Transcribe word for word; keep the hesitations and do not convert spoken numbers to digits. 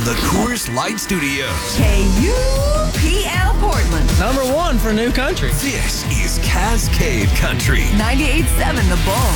the Coors Light Studios. K U P L Portland. Number one for new country. This is Cascade Country. ninety-eight point seven The Bull.